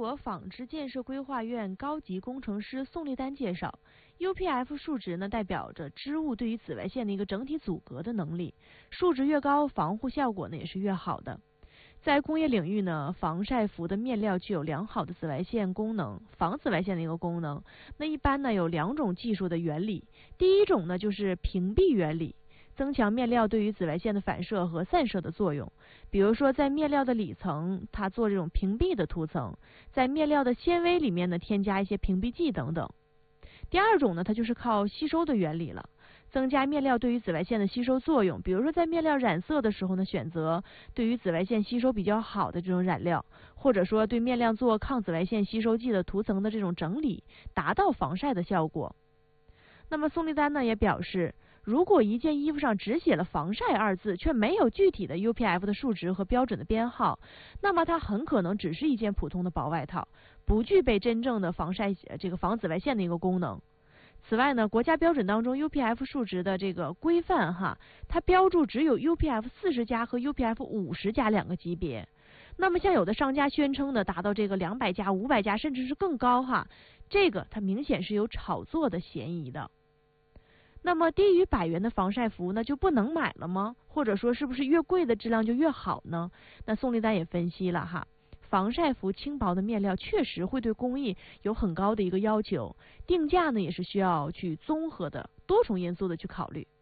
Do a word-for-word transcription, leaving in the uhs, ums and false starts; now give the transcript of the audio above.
国纺织建设规划院高级工程师宋立丹介绍 ，U P F 数值呢代表着织物对于紫外线的一个整体阻隔的能力，数值越高，防护效果呢也是越好的。在工业领域呢，防晒服的面料具有良好的紫外线功能，防紫外线的一个功能。那一般呢有两种技术的原理，第一种呢就是屏蔽原理，增强面料对于紫外线的反射和散射的作用。比如说在面料的里层，它做这种屏蔽的涂层，在面料的纤维里面呢添加一些屏蔽剂等等。第二种呢，它就是靠吸收的原理了，增加面料对于紫外线的吸收作用。比如说在面料染色的时候呢，选择对于紫外线吸收比较好的这种染料，或者说对面料做抗紫外线吸收剂的涂层的这种整理，达到防晒的效果。那么宋立丹呢也表示，如果一件衣服上只写了防晒二字，却没有具体的 U P F 的数值和标准的编号，那么它很可能只是一件普通的薄外套，不具备真正的防晒这个防紫外线的一个功能。此外呢，国家标准当中 U P F 数值的这个规范哈，它标注只有 U P F 四十加和 U P F 五十加两个级别。那么像有的商家宣称的达到这个两百加、五百加，甚至是更高哈，这个它明显是有炒作的嫌疑的。那么低于百元的防晒服呢就不能买了吗？或者说是不是越贵的质量就越好呢？那宋立丹也分析了哈，防晒服轻薄的面料确实会对工艺有很高的一个要求，定价呢也是需要去综合的多重因素的去考虑。